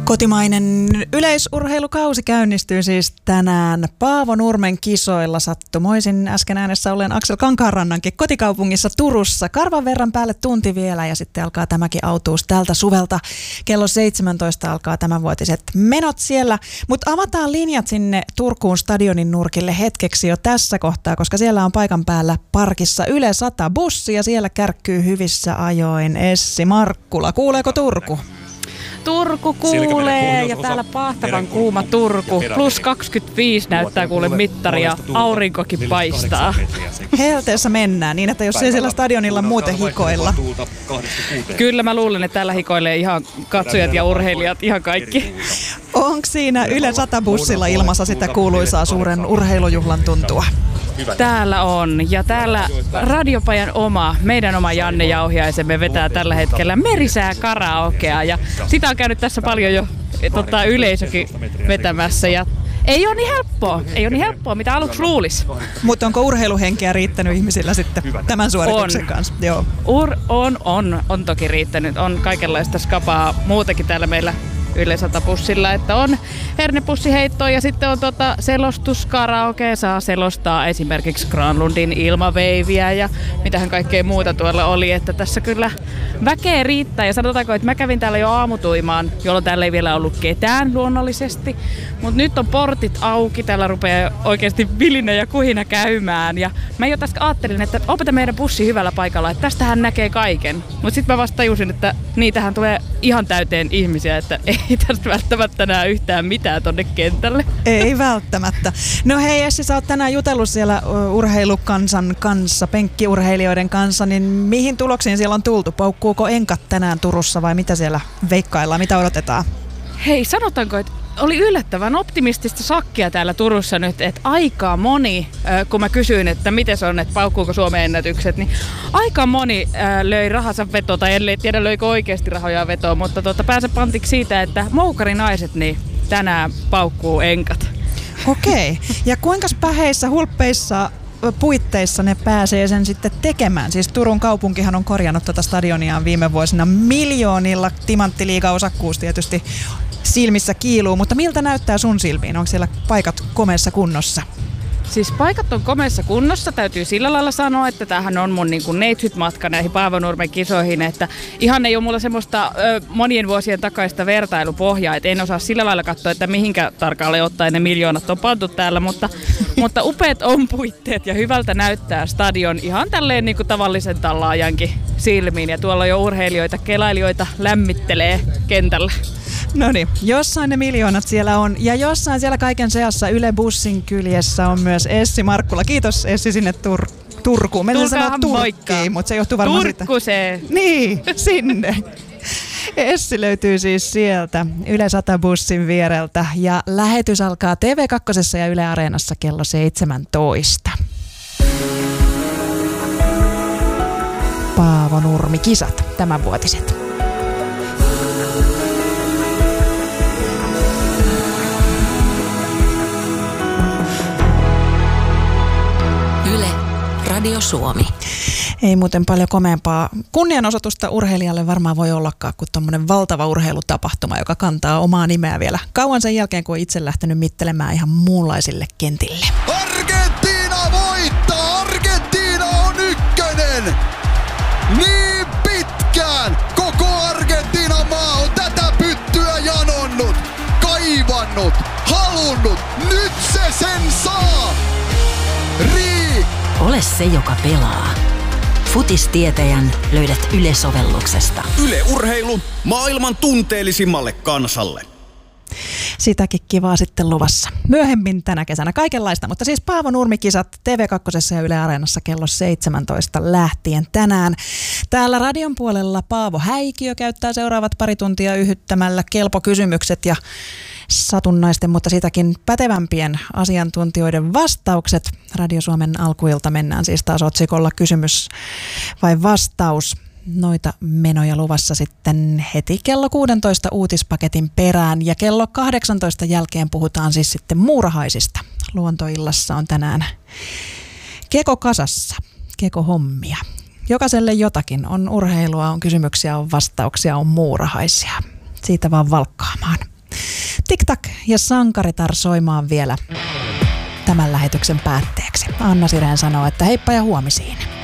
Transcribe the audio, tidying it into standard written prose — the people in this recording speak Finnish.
Kotimainen yleisurheilukausi käynnistyy siis tänään Paavo Nurmen kisoilla sattumoisin äsken äänessä olleen Aksel Kankaanrannankin kotikaupungissa Turussa. Karvan verran päälle tunti vielä ja sitten alkaa tämäkin autuus tältä suvelta. Kello 17 alkaa tämänvuotiset menot siellä, mutta avataan linjat sinne Turkuun stadionin nurkille hetkeksi jo tässä kohtaa, koska siellä on paikan päällä parkissa Yle 100 bussi ja siellä kärkkyy hyvissä ajoin Essi Markkula. Kuuleeko Turku? Turku kuulee ja täällä pahtavan kuuma Turku. Plus 25 näyttää kuule mittari ja aurinkokin paistaa. Helteessä mennään niin, että jos ei siellä stadionilla muuten hikoilla. Kyllä mä luulen, että täällä hikoilee ihan katsojat ja urheilijat, ihan kaikki. Onko siinä Yle 100 bussilla ilmassa sitä kuuluisaa suuren urheilujuhlan tuntua? Täällä on. Ja täällä radiopajan meidän oma Janne Jauhiaisemme vetää tällä hetkellä Merisää karaokea. Ja sitä on käynyt tässä paljon jo yleisökin vetämässä. Ja ei ole niin helppoa, mitä aluksi luulisi. Mutta onko urheiluhenkeä riittänyt ihmisillä sitten tämän suorituksen kanssa? Joo. On toki riittänyt. On kaikenlaista skapaa muutakin täällä meillä Yle 100 bussilla, että on hernepussiheittoa ja sitten on selostuskaraoke, saa selostaa esimerkiksi Granlundin ilmaveiviä ja mitähän kaikkea muuta tuolla oli, että tässä kyllä väkeä riittää ja sanotaanko, että mä kävin täällä jo aamutuimaan, jolloin täällä ei vielä ollut ketään luonnollisesti, mutta nyt on portit auki, täällä rupeaa oikeasti vilinä ja kuhina käymään ja mä jo tästä ajattelin, että opeta meidän bussi hyvällä paikalla, että tästähän näkee kaiken, mutta sitten mä vasta tajusin, että niitähän tulee ihan täyteen ihmisiä, että ei tästä välttämättä näe yhtään mitään tonne kentälle. Ei välttämättä. No hei Essi, sä oot tänään jutellut siellä urheilukansan kanssa, penkkiurheilijoiden kanssa, niin mihin tuloksiin siellä on tultu? Paukkuuko enkat tänään Turussa vai mitä siellä veikkaillaan, mitä odotetaan? Hei, sanotaanko, että oli yllättävän optimistista sakkia täällä Turussa nyt, että aika moni, kun mä kysyin, että miten se on, että paukkuuko Suomen ennätykset, niin aika moni löi rahansa vetoa, tai en tiedä löikö oikeasti rahoja vetoa, mutta pääsen pantiksi siitä, että moukarinaiset niin tänään paukkuu enkat. Okei, ja kuinka päheissä, hulppeissa puitteissa ne pääsee sen sitten tekemään? Siis Turun kaupunkihan on korjannut tuota stadioniaan viime vuosina miljoonilla, Timanttiliiga-osakkuus tietysti silmissä kiiluu, mutta miltä näyttää sun silmiin? Onko siellä paikat komeassa kunnossa? Siis paikat on komeassa kunnossa, täytyy sillä lailla sanoa, että tämähän on mun niin kuin neitsyt-matka näihin Paavo Nurmen kisoihin, että ihan ei ole mulla semmoista monien vuosien takaista vertailupohjaa, että en osaa sillä lailla katsoa, että mihinkä tarkalleen ottaen ne miljoonat on pantu täällä, mutta upeat on puitteet ja hyvältä näyttää stadion ihan tälleen niin kuin tavallisen tallaajankin silmiin ja tuolla jo urheilijoita, kelailijoita lämmittelee kentällä. No niin, jossain ne miljoonat siellä on ja jossain siellä kaiken seassa Yle Bussin kyljessä on myös Essi Markkula. Kiitos Essi sinne Turkuun. Meillä sanoo Turkkiin, mutta se johtuu varmaan siitä. Turkkuseen. Niin, sinne. Essi löytyy siis sieltä Yle 100 bussin viereltä ja lähetys alkaa TV2 ja Yle Areenassa kello 17. Paavo Nurmi kisat, tämänvuotiset. Radio Suomi. Ei muuten paljon komeampaa kunnianosoitusta urheilijalle varmaan voi ollakaan kuin tommonen valtava urheilutapahtuma, joka kantaa omaa nimeä vielä kauan sen jälkeen, kun on itse lähtenyt mittelemään ihan muunlaisille kentille. Argentiina voittaa! Argentiina on ykkönen! Niin pitkään koko Argentiinan maa on tätä pyttyä janonnut, kaivannut, halunnut. Nyt se sen saa! Ole se, joka pelaa. Futistietäjän löydät Yle-sovelluksesta. Yle Urheilu maailman tunteellisimmalle kansalle. Sitäkin kivaa sitten luvassa. Myöhemmin tänä kesänä kaikenlaista, mutta siis Paavo Nurmi-kisat TV2 ja Yle Areenassa kello 17 lähtien tänään. Täällä radion puolella Paavo Häikiö käyttää seuraavat pari tuntia yhyttämällä kelpokysymykset ja satunnaisten, mutta sitäkin pätevämpien asiantuntijoiden vastaukset. Radio Suomen alkuilta mennään siis taas otsikolla kysymys vai vastaus. Noita menoja luvassa sitten heti kello 16 uutispaketin perään ja kello 18 jälkeen puhutaan siis sitten muurahaisista. Luontoillassa on tänään Keko kasassa, Keko hommia. Jokaiselle jotakin, on urheilua, on kysymyksiä, on vastauksia, on muurahaisia. Siitä vaan valkkaamaan. Tik-tak ja Sankaritar soimaan vielä tämän lähetyksen päätteeksi. Anna Sireen sanoo, että heippa ja huomisiin.